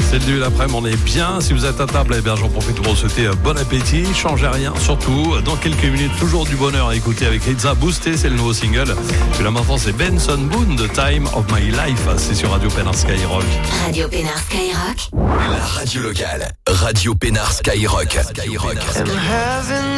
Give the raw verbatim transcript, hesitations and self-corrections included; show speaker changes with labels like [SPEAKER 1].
[SPEAKER 1] C'est le début d'après-midi, on est bien. Si vous êtes à table, eh bien, j'en profite pour vous souhaiter bon appétit. Changez rien, surtout. Dans quelques minutes, toujours du bonheur à écouter avec Rizza Boosté, c'est le nouveau single. Puis là maintenant, c'est Benson Boone, The Time of My Life. C'est sur Radio Pénard Skyrock.
[SPEAKER 2] Radio Pénard Skyrock.
[SPEAKER 3] La radio locale. Radio Pénard Skyrock. Skyrock.